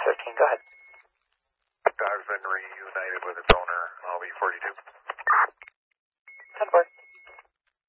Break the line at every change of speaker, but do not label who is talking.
13, go ahead.
Dog's been reunited with its owner. I'll be 42.
10-4.